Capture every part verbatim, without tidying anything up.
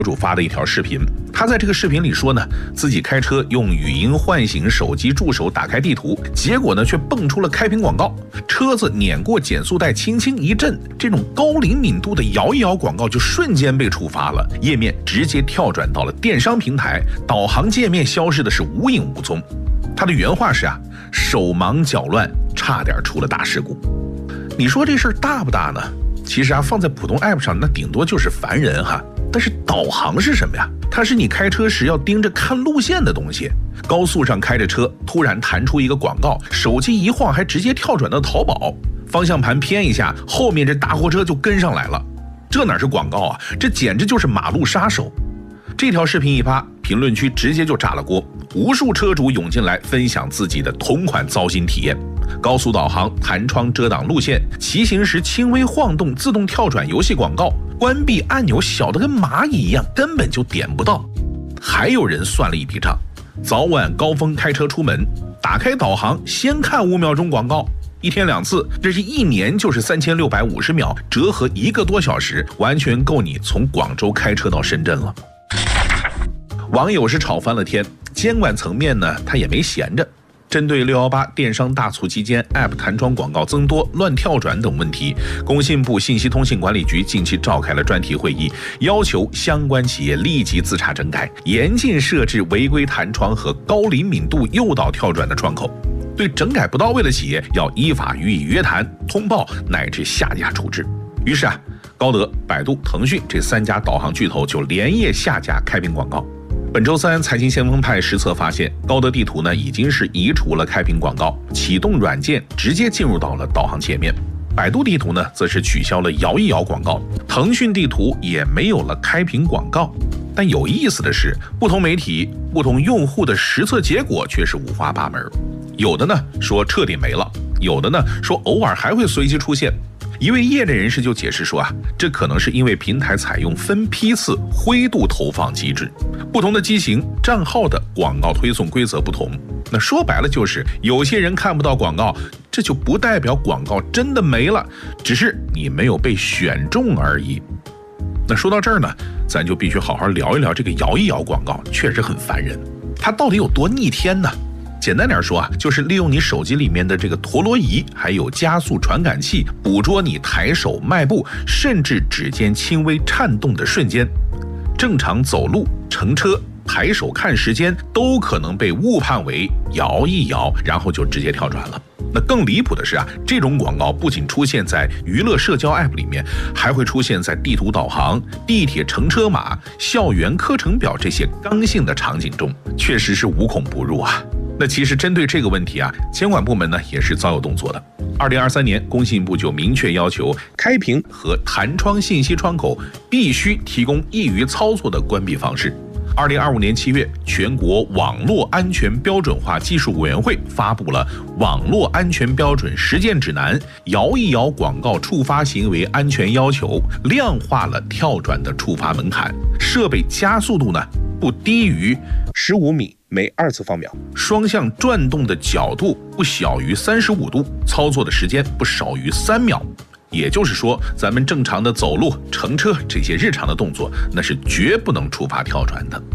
主发的一条视频，他在这个视频里说呢，自己开车用语音唤醒手机助手打开地图，结果呢却蹦出了开屏广告，车子碾过减速带轻轻一震，这种高灵敏度的摇一摇广告就瞬间被触发了，页面直接跳转到了电商平台，导航界面消失的是无影无踪。他的原话是啊，手忙脚乱，差点出了大事故。你说这事儿大不大呢？其实啊，放在普通 app 上，那顶多就是烦人哈。但是导航是什么呀？它是你开车时要盯着看路线的东西。高速上开着车，突然弹出一个广告，手机一晃还直接跳转到淘宝，方向盘偏一下，后面这大货车就跟上来了。这哪是广告啊？这简直就是马路杀手。这条视频一发，评论区直接就炸了锅，无数车主涌进来分享自己的同款糟心体验。高速导航、弹窗遮挡路线，骑行时轻微晃动自动跳转游戏广告，关闭按钮小得跟蚂蚁一样，根本就点不到。还有人算了一笔账，早晚高峰开车出门，打开导航先看五秒钟广告，一天两次，这是一年就是三千六百五十秒，折合一个多小时，完全够你从广州开车到深圳了。网友是吵翻了天，监管层面呢，他也没闲着。针对六一八电商大促期间 App 弹窗广告增多、乱跳转等问题，工信部信息通信管理局近期召开了专题会议，要求相关企业立即自查整改，严禁设置违规弹窗和高灵敏度诱导跳转的窗口。对整改不到位的企业，要依法予以约谈、通报乃至下架处置。于是啊，高德、百度、腾讯这三家导航巨头就连夜下架开屏广告。本周三，财经先锋派实测发现，高德地图呢已经是移除了开屏广告，启动软件直接进入到了导航界面。百度地图呢则是取消了摇一摇广告，腾讯地图也没有了开屏广告。但有意思的是，不同媒体、不同用户的实测结果却是五花八门。有的呢说彻底没了，有的呢说偶尔还会随机出现。一位业内人士就解释说啊，这可能是因为平台采用分批次灰度投放机制，不同的机型账号的广告推送规则不同。那说白了就是有些人看不到广告，这就不代表广告真的没了，只是你没有被选中而已。那说到这儿呢，咱就必须好好聊一聊这个摇一摇广告，确实很烦人。它到底有多逆天呢？简单点说啊，就是利用你手机里面的这个陀螺仪，还有加速传感器，捕捉你抬手迈步，甚至指尖轻微颤动的瞬间。正常走路、乘车、抬手看时间，都可能被误判为摇一摇，然后就直接跳转了。那更离谱的是啊，这种广告不仅出现在娱乐社交 App 里面，还会出现在地图导航、地铁乘车码、校园课程表这些刚性的场景中，确实是无孔不入啊。那其实针对这个问题啊，监管部门呢也是早有动作的。二零二三年，工信部就明确要求开屏和弹窗信息窗口必须提供易于操作的关闭方式。二零二五年七月，全国网络安全标准化技术委员会发布了《网络安全标准实践指南》，摇一摇广告触发行为安全要求，量化了跳转的触发门槛，设备加速度呢不低于十五米每二次方秒，双向转动的角度不小于三十五度，操作的时间不少于三秒。也就是说，咱们正常的走路、乘车这些日常的动作，那是绝不能触发跳转的。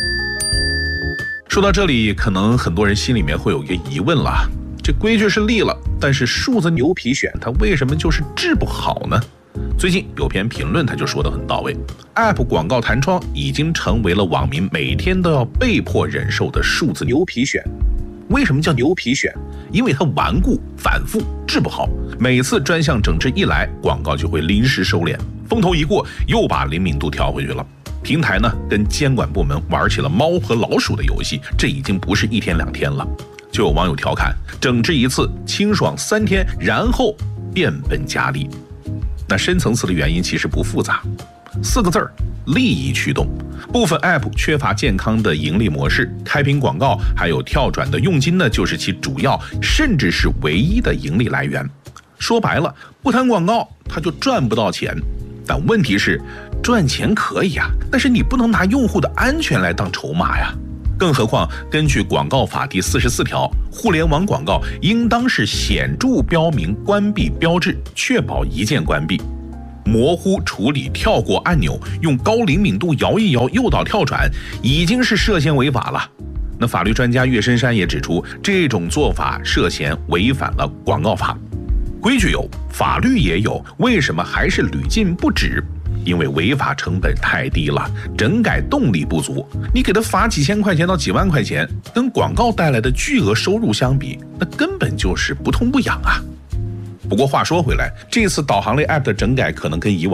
说到这里，可能很多人心里面会有一个疑问了：这规矩是立了，但是数字牛皮癣它为什么就是治不好呢？最近有篇评论他就说得很到位， App 广告弹窗已经成为了网民每天都要被迫忍受的数字牛皮癣。为什么叫牛皮癣？因为它顽固反复，治不好，每次专项整治一来，广告就会临时收敛，风头一过又把灵敏度调回去了。平台呢跟监管部门玩起了猫和老鼠的游戏，这已经不是一天两天了。就有网友调侃，整治一次清爽三天，然后变本加厉。那深层次的原因其实不复杂，四个字儿：利益驱动。部分 App 缺乏健康的盈利模式，开屏广告还有跳转的佣金呢，就是其主要甚至是唯一的盈利来源。说白了，不谈广告它就赚不到钱。但问题是，赚钱可以啊，但是你不能拿用户的安全来当筹码呀。更何况，根据广告法第四十四条，互联网广告应当是显著标明关闭标志，确保一键关闭。 模糊处理、跳过按钮、用高灵敏度摇一摇、诱导跳转，已经是涉嫌违法了。那法律专家岳深山也指出，这种做法涉嫌违反了广告法。规矩有，法律也有，为什么还是屡禁不止？因为违法成本太低了，整改动力不足。你给他罚几千块钱到几万块钱，跟广告带来的巨额收入相比，那根本就是不痛不痒啊。不过话说回来，这次导航类 App 的整改可能跟以往